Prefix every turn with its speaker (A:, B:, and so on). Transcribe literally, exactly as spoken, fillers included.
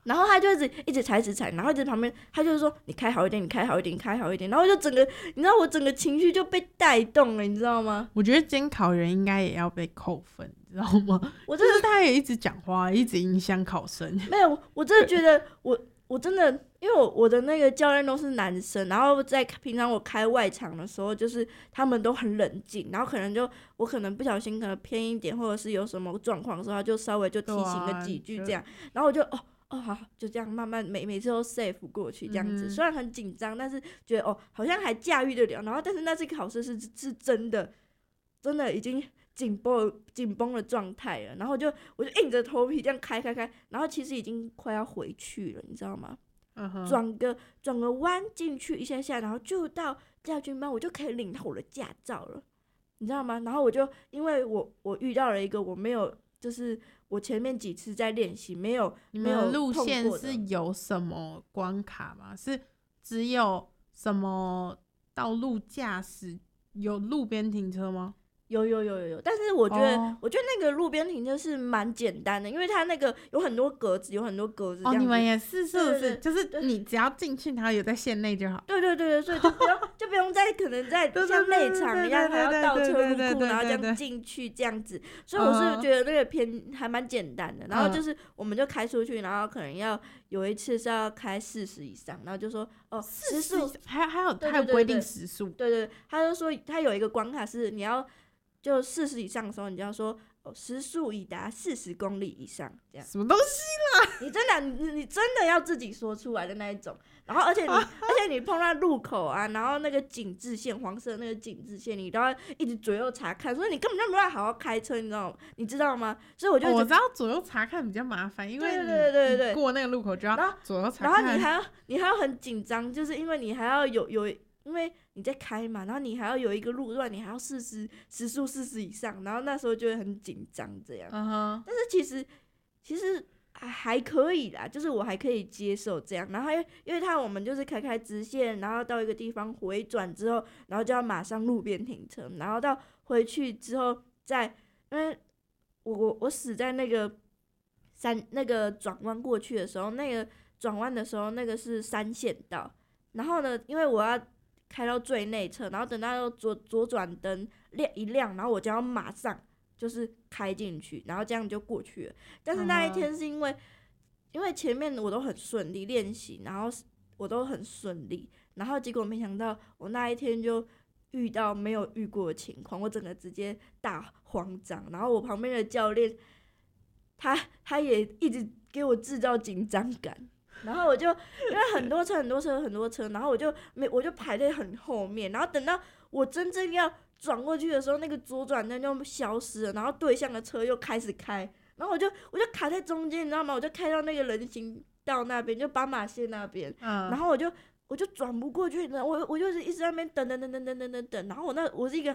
A: 然后他就一直一直踩一直踩，然后一直旁边他就说你开好一点，你开好一点，你开好一点，然后就整个你知道我整个情绪就被带动了，你知道吗？
B: 我觉得监考员应该也要被扣分，你知道吗？我真的、就是他也一直讲话，一直影响考生。
A: 没有，我真的觉得我我真的，因为我我的那个教练都是男生，然后在平常我开外场的时候，就是他们都很冷静，然后可能就我可能不小心可能偏一点，或者是有什么状况的时候，他就稍微就提醒个几句这样，啊、然后我就哦。哦，好，就这样慢慢每每次都 safe 过去这样子，嗯、虽然很紧张，但是觉得哦，好像还驾驭得了。然后，但是那次考试是是真的，真的已经紧绷紧绷的状态了。然后就我就硬着头皮这样开开开，然后其实已经快要回去了，你知道吗？转、uh-huh. 个转个弯进去一下下，然后就到驾训班，我就可以领到我的驾照了，你知道吗？然后我就因为我我遇到了一个我没有就是。我前面几次在练习，没有
B: 你们的路线是有什么关卡吗？是只有什么道路驾驶有路边停车吗？
A: 有有有有有，但是我觉得、oh. 我觉得那个路边停车是蛮简单的，因为它那个有很多格子，有很多格子这样子。
B: 哦，你们也是是不是？就是你只要进去，它有在线内就好。
A: 对对对对，所以就不用就不用再可能在像内场一样还要倒车入库，然后这样进去这样子。所以我是觉得那个偏还蛮简单的。然后就是我们就开出去，然后可能要有一次是要开四十以上，然后就说哦时速
B: 还还有还有规定时速。
A: 对对，他就说他有一个关卡是你要。就四十以上的时候，你就要说哦，时速已达四十公里以上，这样。
B: 什么东西啦？
A: 你真的，你你真的要自己说出来的那一种。然后，而且你，而且你碰到路口啊，然后那个警示线，黄色那个警示线，你都要一直左右查看，所以你根本就没办法好好开车，你知道吗？你知道吗？所以我就、
B: 哦、我知道左右查看比较麻烦，因为
A: 对对对对对，
B: 过那个路口就要左右查看，
A: 然后你还要你还要很紧张，就是因为你还要有有。因为你在开嘛，然后你还要有一个路段，你还要四十时速四十以上，然后那时候就会很紧张这样。
B: Uh-huh.
A: 但是其实其实还还可以啦，就是我还可以接受这样。然后因为他我们就是开开直线，然后到一个地方回转之后，然后就要马上路边停车，然后到回去之后再，因为我我我死在那个山那个转弯过去的时候，那个转弯的时候那个是三线道，然后呢，因为我要开到最内侧，然后等到左左转灯亮一亮，然后我就要马上就是开进去，然后这样就过去了。但是那一天是因为、uh-huh. 因为前面我都很顺利练习，然后我都很顺利，然后结果没想到我那一天就遇到没有遇过的情况，我整个直接大慌张。然后我旁边的教练他他也一直给我制造紧张感。然后我就因为很多车很多车很多车，然后我就没我就排在很后面，然后等到我真正要转过去的时候，那个左转灯就消失了，然后对向的车又开始开，然后我就我就卡在中间，你知道吗？我就开到那个人行道那边，就斑马线那边、嗯，然后我就我就转不过去，我我就是一直在那边等等等等等等等等，然后我那我是一个